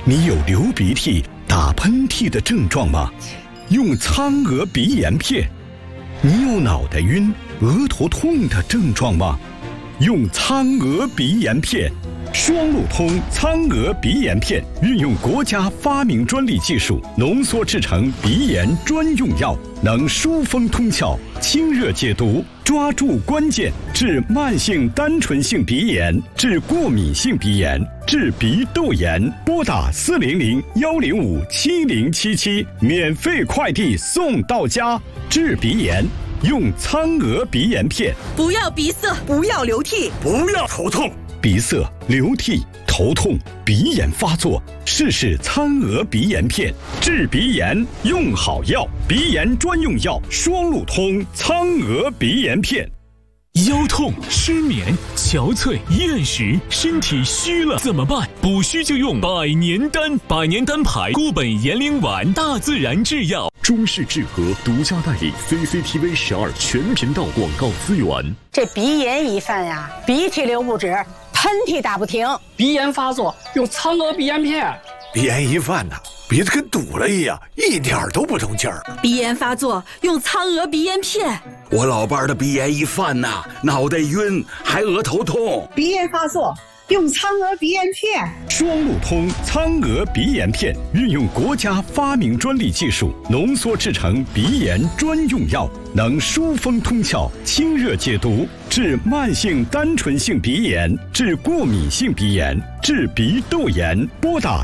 你有流鼻涕、打喷嚏的症状吗？用苍娥鼻炎片。你有脑袋晕、额头痛的症状吗？用苍娥鼻炎片。双路通苍娥鼻炎片运用国家发明专利技术浓缩制成鼻炎专用药，能疏风通窍、清热解毒，抓住关键，治慢性单纯性鼻炎，治过敏性鼻炎，治鼻窦炎。拨打400-105-7077，免费快递送到家。治鼻炎用苍娥鼻炎片。 不要鼻塞，不要流涕， 不要头痛。鼻塞、流涕、头痛、鼻炎发作，试试苍娥鼻炎片，治鼻炎用好药，鼻炎专用药双路通苍娥鼻炎片。 腰痛、失眠、憔悴、厌食，身体虚了怎么办？补虚就用百年丹，百年丹牌固本延龄丸，大自然制药。 中式治和独家代理 CCTV 12全频道广告资源。 这鼻炎一犯呀，鼻涕流不止，喷嚏打不停， 鼻炎发作用苍娥鼻炎片。 鼻炎一犯呐，鼻子跟堵了一样，一点都不通气儿。 鼻炎发作用苍娥鼻炎片。 我老伴儿的鼻炎一犯呐，脑袋晕，还额头痛。 鼻炎发作用苍娥鼻炎片。 双路通苍娥鼻炎片运用国家发明专利技术浓缩制成鼻炎专用药，能疏风通窍、清热解毒，治慢性单纯性鼻炎，治过敏性鼻炎，治鼻窦炎。拨打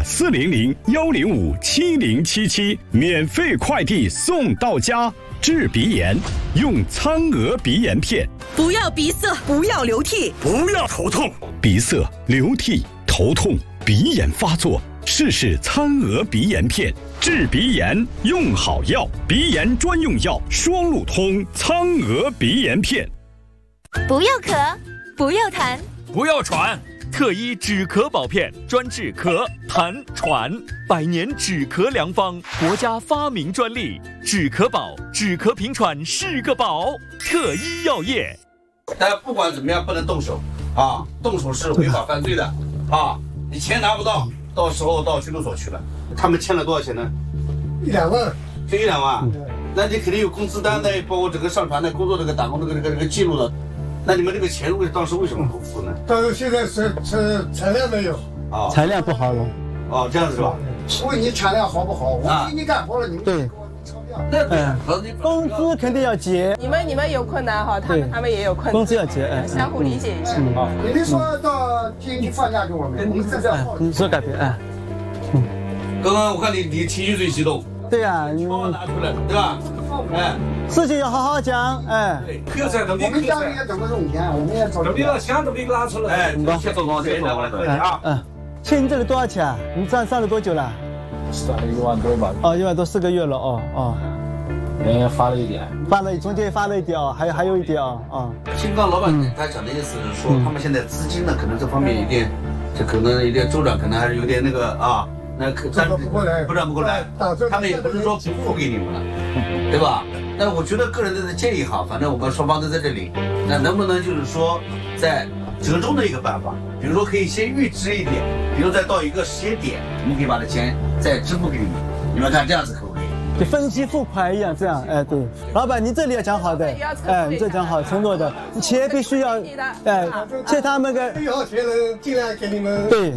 400-105-7077，免费快递送到家。治鼻炎用苍娥鼻炎片。 不要鼻塞，不要流涕， 不要头痛。鼻塞、流涕、头痛、鼻炎发作，试试苍娥鼻炎片，治鼻炎用好药，鼻炎专用药双路通苍娥鼻炎片。 不要咳，不要痰， 不要喘。特一止咳宝片，专治咳、痰、喘，百年止咳良方，国家发明专利。止咳宝，止咳平喘是个宝。特一药业。 但不管怎么样，不能动手啊！动手是违法犯罪的啊！你钱拿不到，到时候到拘留所去了。他们欠了多少钱呢 ？1-2万， 就1-2万。那你肯定有工资单的，包括这个上传的工作这个打工这个记录的。那你们这个钱当时为什么不付呢？ 但是现在是产量没有啊， 产量不好了。 哦，这样子是吧？ 问你产量好不好？我给你干活了，你们对。工资肯定要结。 你们有困难哈，他们也有困难， 工资要结， 相互理解一下。 你们说到今天放假给我们，我们这你说改变刚刚我看你情绪最激动。 对呀， 你把我拿出来，对吧？ 事情要好好讲， 我们家里也怎么用钱，我们也找。 你把钱都给拿出来。先走光，先走过来啊。 欠你这里多少钱啊？你上了多久了 ？3了1万多吧。 哦，1万多，4个月了也发了一点， 中间发了一点还有一点新刚老板他讲的意思是说，他们现在资金呢，可能这方面有点，这可能有点周转，可能还是有点那个啊。那转不过来，他们也不是说不付给你们了，对吧？但我觉得个人的建议哈，反正我们双方都在这里，那能不能就是说在折中的一个办法，比如说可以先预支一点，比如再到一个时间点，我们可以把这钱再支付给你们，你们看这样子可不可以？ 就分期付款一样，这样，对，老板，你这里要讲好的，你这讲好承诺的，钱必须要，欠他们个 1号钱能尽量给你们， 对，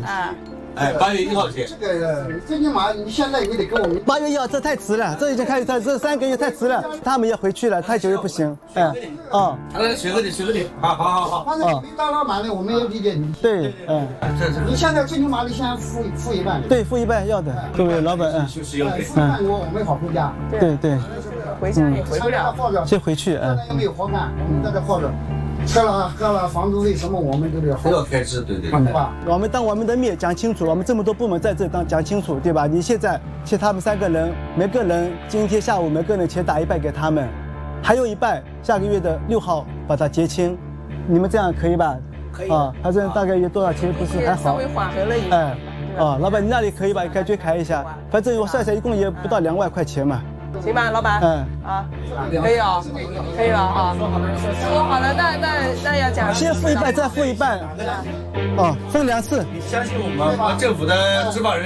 8月1号前， 这个最起码你现在你得跟我们。 8月1号这太迟了，这已经开始，这3个月太迟了，他们要回去了，太久也不行。 来，随着你，好。 反正你当老板的，我们也理解你。 对， 你现在最起码你先付一半。 对，付一半要的，各位老板， 付一半我们好回家。 对， 回家也回不了， 先回去。 现在也没有活干，我们在这耗着。 吃了喝了，房子为什么我们都要开支？对。 我们当我们的面讲清楚，我们这么多部门在这讲清楚，对吧？你现在欠他们3个人，每个人今天下午每个人钱打1半给他们，还有1半下个月的6号把它结清，你们这样可以吧？ 可以反正大概有多少钱不是还好？ 稍微缓和了一点。 老板你那里可以吧？感觉开一下，反正我算一下，一共也不到2万块钱嘛。 行吧，老板。可以啊，可以了啊。说好了，那要讲。 先付1半，再付1半。分2次。 你相信我们政府的执法人员。